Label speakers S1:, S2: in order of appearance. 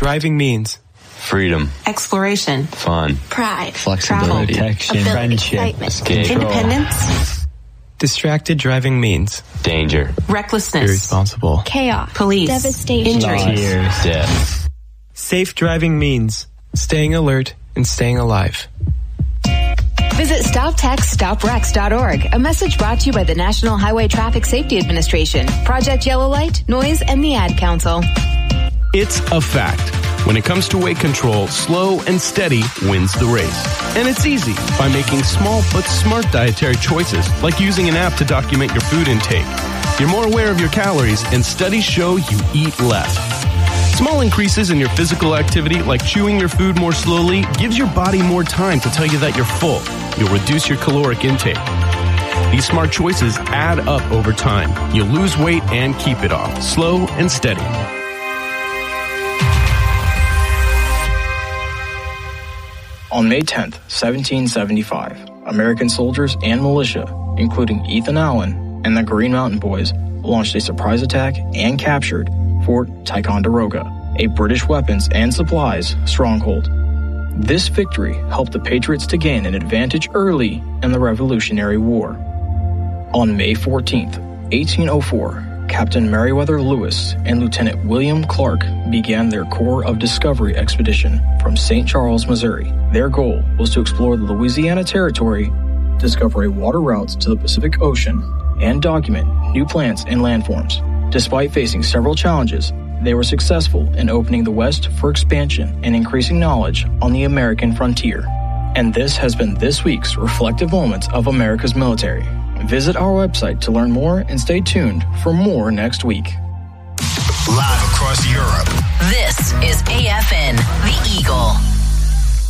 S1: Driving means
S2: freedom,
S3: exploration,
S2: fun,
S4: pride,
S5: flexibility,
S6: protection, friendship,
S2: escape,
S3: independence.
S1: Distracted driving means
S2: danger,
S3: recklessness,
S1: irresponsible,
S4: chaos,
S3: police,
S4: devastation,
S3: injury,
S2: death.
S1: Safe driving means staying alert and staying alive.
S7: Visit StopTextsStopWrecks.org. A message brought to you by the National Highway Traffic Safety Administration, Project Yellow Light, Noise, and the Ad Council.
S8: It's a fact. When it comes to weight control, slow and steady wins the race. And it's easy by making small but smart dietary choices, like using an app to document your food intake. You're more aware of your calories, and studies show you eat less. Small increases in your physical activity, like chewing your food more slowly, gives your body more time to tell you that you're full. You'll reduce your caloric intake. These smart choices add up over time. You'll lose weight and keep it off, slow and steady.
S9: On May 10th, 1775, American soldiers and militia, including Ethan Allen and the Green Mountain Boys, launched a surprise attack and captured Fort Ticonderoga, a British weapons and supplies stronghold. This victory helped the Patriots to gain an advantage early in the Revolutionary War. On May 14th, 1804, Captain Meriwether Lewis and Lieutenant William Clark began their Corps of Discovery expedition from St. Charles, Missouri. Their goal was to explore the Louisiana Territory, discover a water routes to the Pacific Ocean, and document new plants and landforms. Despite facing several challenges, they were successful in opening the West for expansion and increasing knowledge on the American frontier. And this has been this week's Reflective Moments of America's Military. Visit our website to learn more and stay tuned for more next week.
S10: Live across Europe.
S11: This is AFN, the